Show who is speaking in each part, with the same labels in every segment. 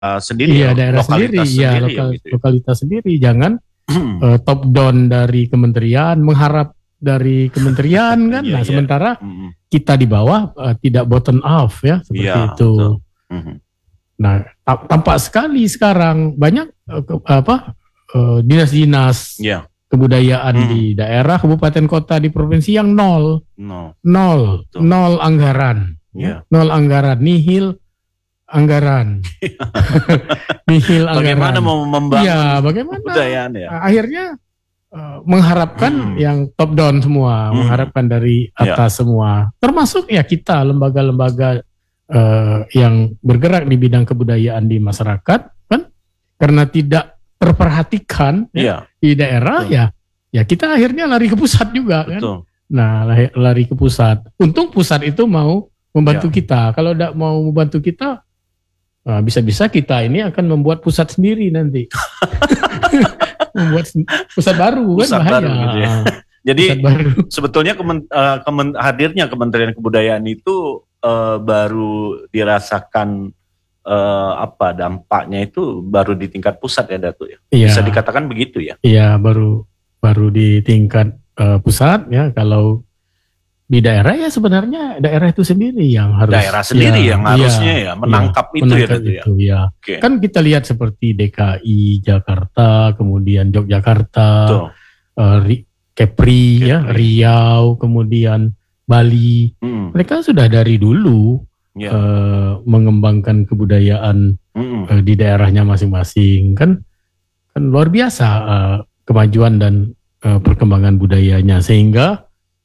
Speaker 1: sendiri,
Speaker 2: iya, daerah sendiri, ya, lokalitas sendiri. Jangan top down dari kementerian, mengharap dari kementerian kan. Nah, sementara kita di bawah tidak bottom up ya, seperti itu. Nah, tampak sekali sekarang banyak dinas-dinas kebudayaan di daerah, kabupaten, kota, di provinsi yang nol anggaran, nol anggaran, nihil anggaran. Nihil anggaran.
Speaker 1: Bagaimana mau membangun kebudayaan ya?
Speaker 2: Akhirnya mengharapkan yang top down semua, mengharapkan dari atas semua, termasuk ya kita lembaga-lembaga yang bergerak di bidang kebudayaan di masyarakat kan, karena tidak terperhatikan di daerah ya kita akhirnya lari ke pusat juga kan. Nah, lari ke pusat. Untung pusat itu mau membantu kita. Kalau tidak mau membantu kita, bisa-bisa kita ini akan membuat pusat sendiri nanti. Membuat pusat baru kan, bahaya.
Speaker 1: Baru gitu ya. Jadi sebetulnya hadirnya Kementerian Kebudayaan itu baru dirasakan dampaknya itu baru di tingkat pusat ya, Datuk ya. Bisa dikatakan begitu ya. Iya,
Speaker 2: baru di tingkat pusat ya. Kalau di daerah ya sebenarnya daerah itu sendiri yang harus
Speaker 1: harusnya menangkap itu ya, Datuk ya.
Speaker 2: Kan kita lihat seperti DKI Jakarta, kemudian Yogyakarta, Kepri ya, Riau, kemudian Bali. Mereka sudah dari dulu mengembangkan kebudayaan di daerahnya masing-masing kan luar biasa kemajuan dan perkembangan budayanya, sehingga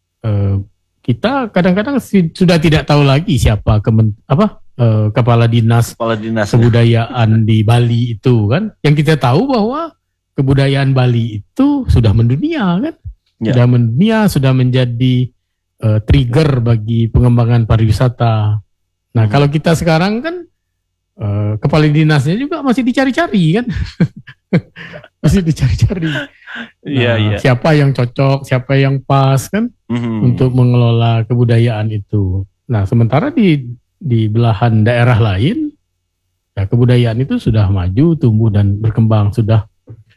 Speaker 2: kita kadang-kadang sudah tidak tahu lagi siapa kepala dinas kebudayaan di Bali itu kan. Yang kita tahu bahwa kebudayaan Bali itu sudah mendunia kan, sudah mendunia, sudah menjadi trigger bagi pengembangan pariwisata. Nah, kalau kita sekarang kan kepala dinasnya juga masih dicari-cari kan. Masih dicari-cari. Siapa yang cocok, siapa yang pas kan untuk mengelola kebudayaan itu. Nah, sementara di belahan daerah lain ya kebudayaan itu sudah maju, tumbuh dan berkembang, sudah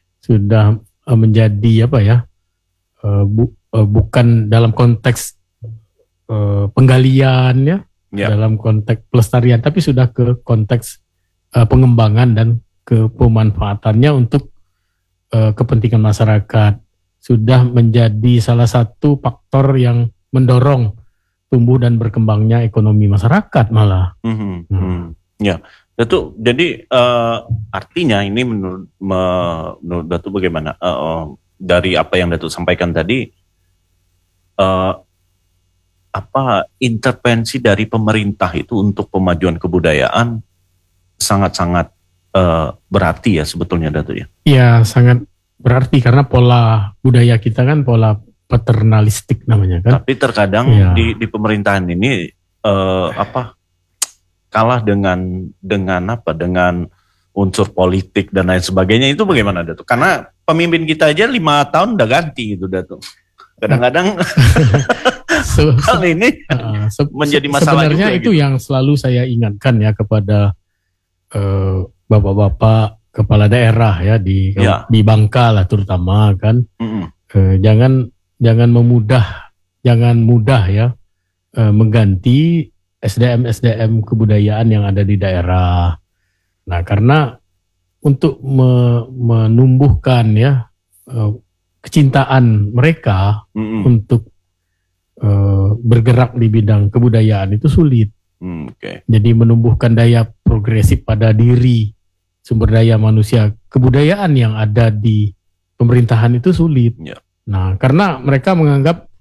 Speaker 2: menjadi bukan dalam konteks penggalian ya, dalam konteks pelestarian, tapi sudah ke konteks pengembangan dan ke pemanfaatannya untuk kepentingan masyarakat. Sudah menjadi salah satu faktor yang mendorong tumbuh dan berkembangnya ekonomi masyarakat malah.
Speaker 1: Ya, Datuk. Jadi artinya ini menurut Datuk bagaimana? Dari apa yang Datuk sampaikan tadi, intervensi dari pemerintah itu untuk pemajuan kebudayaan sangat-sangat berarti ya sebetulnya, Datuk ya.
Speaker 2: Iya, sangat berarti karena pola budaya kita kan pola paternalistik namanya kan.
Speaker 1: Tapi terkadang di pemerintahan ini kalah dengan unsur politik dan lain sebagainya. Itu bagaimana, Datuk? Karena pemimpin kita aja 5 tahun udah ganti gitu, Datuk. Kadang-kadang hal ini menjadi masalah
Speaker 2: sebenarnya juga, itu gitu. Yang selalu saya ingatkan ya kepada bapak-bapak kepala daerah ya di Bangka lah terutama kan. Jangan mudah ya mengganti SDM kebudayaan yang ada di daerah. Nah, karena untuk menumbuhkan ya kecintaan mereka untuk bergerak di bidang kebudayaan itu sulit. Jadi menumbuhkan daya progresif pada diri, sumber daya manusia kebudayaan yang ada di pemerintahan itu sulit. Nah, karena mereka menganggap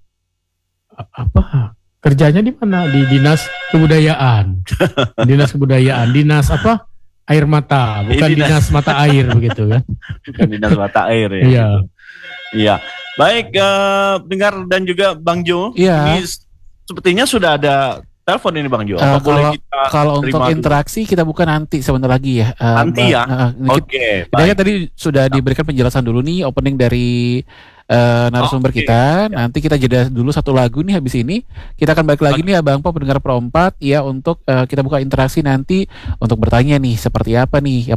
Speaker 2: kerjanya di mana? Di dinas kebudayaan. Dinas air mata, bukan dinas mata air begitu kan?
Speaker 1: Bukan dinas mata air ya. Iya. Baik, dengar dan juga Bang Jo. Ini sepertinya sudah ada telepon ini, Bang Jo.
Speaker 3: Kalau untuk interaksi kita buka nanti sebentar lagi ya.
Speaker 1: Nanti ya.
Speaker 3: Oke. Tadi sudah diberikan penjelasan dulu nih opening dari narasumber kita. Nanti kita jeda dulu satu lagu nih, habis ini kita akan balik lagi nih Abang Po pendengar Pro 4 ya, untuk kita buka interaksi nanti untuk bertanya nih seperti apa nih